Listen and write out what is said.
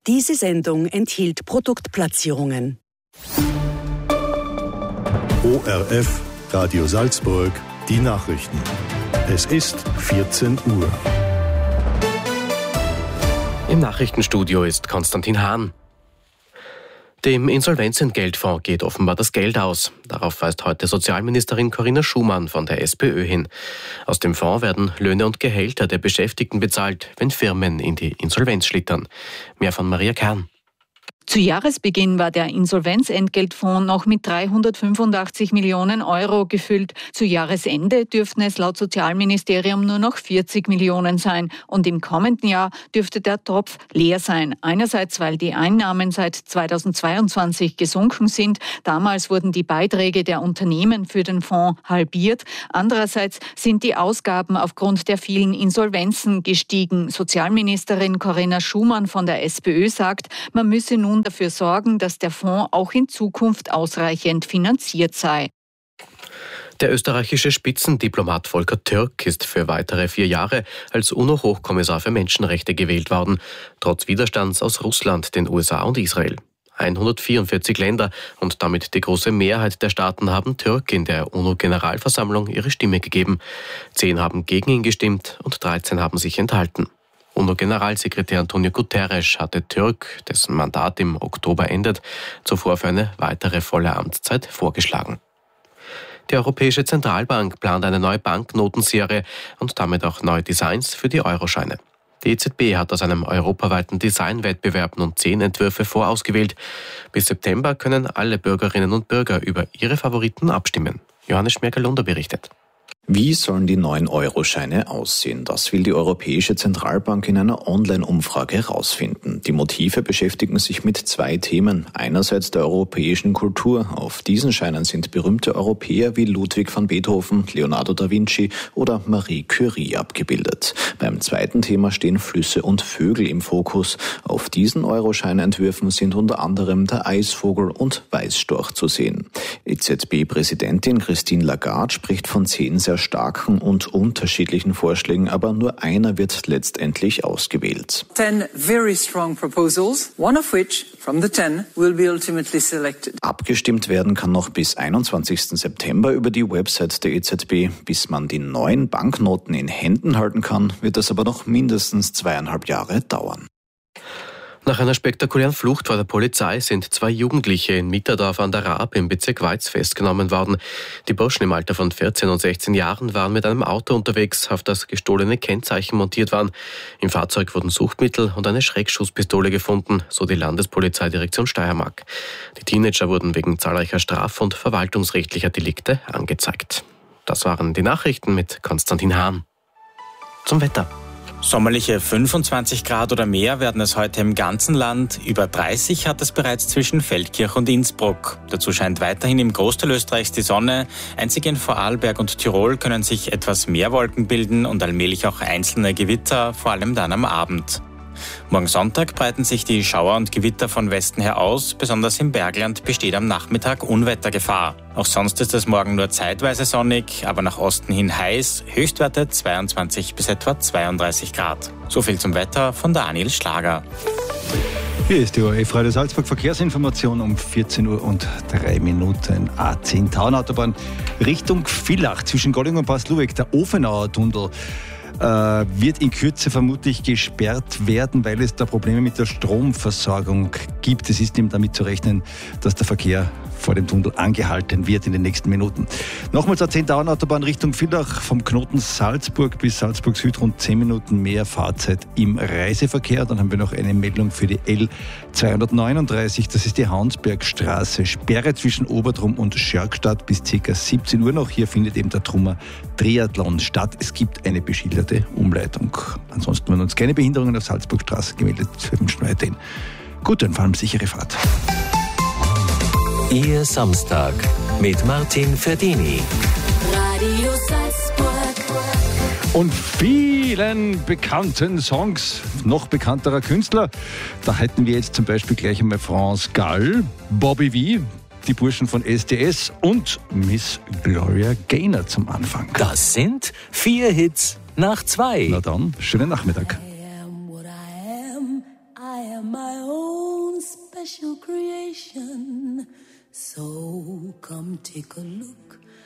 Diese Sendung enthielt Produktplatzierungen. ORF, Radio Salzburg, die Nachrichten. Es ist 14 Uhr. Im Nachrichtenstudio ist Konstantin Hahn. Dem Insolvenzentgeltfonds geht offenbar das Geld aus. Darauf weist heute Sozialministerin Corinna Schumann von der SPÖ hin. Aus dem Fonds werden Löhne und Gehälter der Beschäftigten bezahlt, wenn Firmen in die Insolvenz schlittern. Mehr von Maria Kern. Zu Jahresbeginn war der Insolvenzentgeltfonds noch mit 385 Millionen Euro gefüllt. Zu Jahresende dürften es laut Sozialministerium nur noch 40 Millionen sein. Und im kommenden Jahr dürfte der Topf leer sein. Einerseits, weil die Einnahmen seit 2022 gesunken sind. Damals wurden die Beiträge der Unternehmen für den Fonds halbiert. Andererseits sind die Ausgaben aufgrund der vielen Insolvenzen gestiegen. Sozialministerin Corinna Schumann von der SPÖ sagt, man müsse nun dafür sorgen, dass der Fonds auch in Zukunft ausreichend finanziert sei. Der österreichische Spitzendiplomat Volker Türk ist für weitere 4 Jahre als UNO-Hochkommissar für Menschenrechte gewählt worden, trotz Widerstands aus Russland, den USA und Israel. 144 Länder und damit die große Mehrheit der Staaten haben Türk in der UNO-Generalversammlung ihre Stimme gegeben. 10 haben gegen ihn gestimmt und 13 haben sich enthalten. UNO-Generalsekretär Antonio Guterres hatte Türk, dessen Mandat im Oktober endet, zuvor für eine weitere volle Amtszeit vorgeschlagen. Die Europäische Zentralbank plant eine neue Banknotenserie und damit auch neue Designs für die Euroscheine. Die EZB hat aus einem europaweiten Designwettbewerb nun 10 Entwürfe vorausgewählt. Bis September können alle Bürgerinnen und Bürger über ihre Favoriten abstimmen. Johannes Schmerger-Lunder berichtet. Wie sollen die neuen Euroscheine aussehen? Das will die Europäische Zentralbank in einer Online-Umfrage herausfinden. Die Motive beschäftigen sich mit 2 Themen. Einerseits der europäischen Kultur. Auf diesen Scheinen sind berühmte Europäer wie Ludwig van Beethoven, Leonardo da Vinci oder Marie Curie abgebildet. Beim zweiten Thema stehen Flüsse und Vögel im Fokus. Auf diesen Euroscheinentwürfen sind unter anderem der Eisvogel und Weißstorch zu sehen. EZB-Präsidentin Christine Lagarde spricht von 10 sehr starken und unterschiedlichen Vorschlägen, aber nur einer wird letztendlich ausgewählt. 10 very strong proposals, one of which from the 10 will be ultimately selected. Abgestimmt werden kann noch bis 21. September über die Website der EZB. Bis man die neuen Banknoten in Händen halten kann, wird das aber noch mindestens 2,5 Jahre dauern. Nach einer spektakulären Flucht vor der Polizei sind 2 Jugendliche in Mitterdorf an der Raab im Bezirk Weiz festgenommen worden. Die Burschen im Alter von 14 und 16 Jahren waren mit einem Auto unterwegs, auf das gestohlene Kennzeichen montiert waren. Im Fahrzeug wurden Suchtmittel und eine Schreckschusspistole gefunden, so die Landespolizeidirektion Steiermark. Die Teenager wurden wegen zahlreicher straf- und verwaltungsrechtlicher Delikte angezeigt. Das waren die Nachrichten mit Konstantin Hahn. Zum Wetter. Sommerliche 25 Grad oder mehr werden es heute im ganzen Land. Über 30 hat es bereits zwischen Feldkirch und Innsbruck. Dazu scheint weiterhin im Großteil Österreichs die Sonne. Einzig in Vorarlberg und Tirol können sich etwas mehr Wolken bilden und allmählich auch einzelne Gewitter, vor allem dann am Abend. Morgen Sonntag breiten sich die Schauer und Gewitter von Westen her aus. Besonders im Bergland besteht am Nachmittag Unwettergefahr. Auch sonst ist es morgen nur zeitweise sonnig, aber nach Osten hin heiß. Höchstwerte 22 bis etwa 32 Grad. So viel zum Wetter von Daniel Schlager. Hier ist die ORF Radio Salzburg Verkehrsinformation um 14 Uhr und 3 Minuten. A10 Taunautobahn Richtung Villach zwischen Golling und Pasluweg. Der Ofenauer Tunnel wird in Kürze vermutlich gesperrt werden, weil es da Probleme mit der Stromversorgung gibt. Es ist eben damit zu rechnen, dass der Verkehr vor dem Tunnel angehalten wird in den nächsten Minuten. Nochmals A10 Taunautobahn Richtung Villach vom Knoten Salzburg bis Salzburg Süd rund 10 Minuten mehr Fahrzeit im Reiseverkehr. Dann haben wir noch eine Meldung für die L239, das ist die Haunsbergstraße. Sperre zwischen Obertrum und Schörgstadt bis ca. 17 Uhr noch. Hier findet eben der Trummer Triathlon statt. Es gibt eine beschilderte Umleitung. Ansonsten werden uns keine Behinderungen auf Salzburgstraße gemeldet. Wir wünschen weiterhin gute und vor allem sichere Fahrt. Ihr Samstag mit Martin Ferdini. Radio Salzburg. Und vielen bekannten Songs, noch bekannterer Künstler. Da hätten wir jetzt zum Beispiel gleich einmal France Gall, Bobby V, die Burschen von SDS und Miss Gloria Gaynor zum Anfang. Das sind 4 Hits nach 2. Na dann, schönen Nachmittag. I am my own special creation. So come take a look